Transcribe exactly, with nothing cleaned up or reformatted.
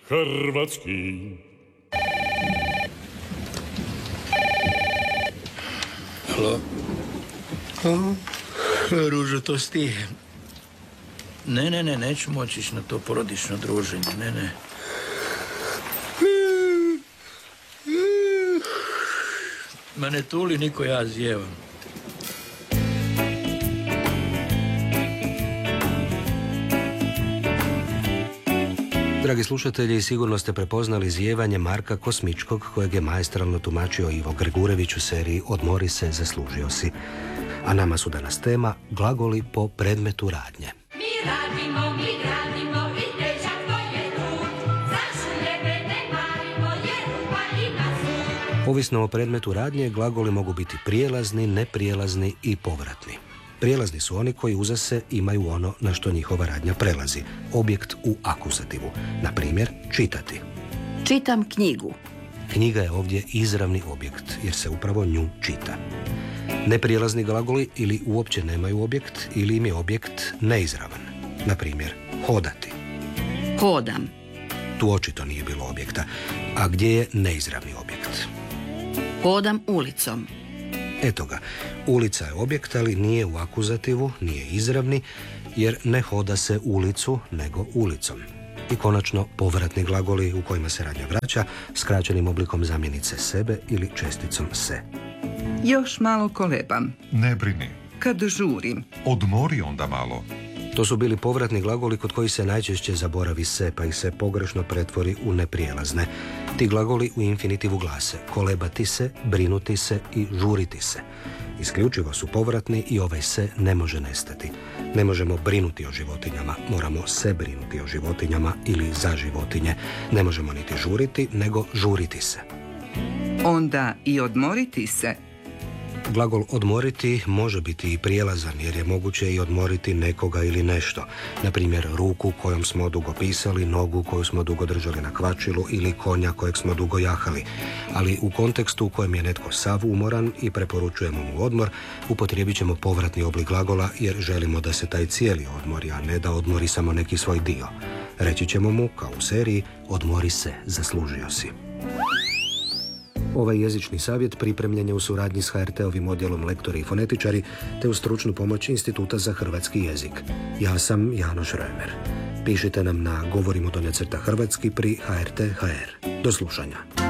hrvatski. Halo? O, Ružo, to si ti? Ne, ne, ne, neću moći ići na to porodično druženje, ne, ne. Ma ne tuli, niko, ja zjevam. Dragi slušatelji, sigurno ste prepoznali zijevanje Marka Kosmičkog, kojeg je maestralno tumačio Ivo Grgurević u seriji Odmori se, zaslužio si. A nama su danas tema glagoli po predmetu radnje. Mi radimo, mi gradimo i težak to je trud. Zašto ne ne marimo jer rupa ima sud. Ovisno o predmetu radnje, glagoli mogu biti prijelazni, neprijelazni i povratni. Prijelazni su oni koji uza se imaju ono na što njihova radnja prelazi, objekt u akuzativu. Na primjer, čitati. Čitam knjigu. Knjiga je ovdje izravni objekt, jer se upravo nju čita. Neprijelazni glagoli ili uopće nemaju objekt, ili im je objekt neizravan. Na primjer, hodati. Hodam. Tu očito nije bilo objekta. A gdje je neizravni objekt? Hodam ulicom. Eto ga, ulica je objekt, ali nije u akuzativu, nije izravni, jer ne hoda se ulicu, nego ulicom. I konačno, povratni glagoli u kojima se radnja vraća, skraćenim oblikom zamjenice sebe ili česticom se. Još malo kolebam. Ne brini. Kad žurim. Odmori onda malo. To su bili povratni glagoli kod kojih se najčešće zaboravi se, pa ih se pogrešno pretvori u neprijelazne. Ti glagoli u infinitivu glase kolebati se, brinuti se i žuriti se. Isključivo su povratni i ovaj se ne može nestati. Ne možemo brinuti o životinjama, moramo se brinuti o životinjama ili za životinje. Ne možemo niti žuriti, nego žuriti se. Onda i odmoriti se. Glagol odmoriti može biti i prijelazan, jer je moguće i odmoriti nekoga ili nešto. Na primjer, ruku kojom smo dugo pisali, nogu koju smo dugo držali na kvačilu ili konja kojeg smo dugo jahali. Ali u kontekstu u kojem je netko sav umoran i preporučujemo mu odmor, upotrijebit ćemo povratni oblik glagola jer želimo da se taj cijeli odmori, a ne da odmori samo neki svoj dio. Reći ćemo mu, kao u seriji, odmori se, zaslužio si. Ovaj jezični savjet pripremljen je u suradnji s ha er te-ovim odjelom Lektori i fonetičari te uz stručnu pomoć Instituta za hrvatski jezik. Ja sam Janoš Römer. Pišite nam na govorimo do ne crta hrvatski pri ha er te tačka ha er. Do slušanja.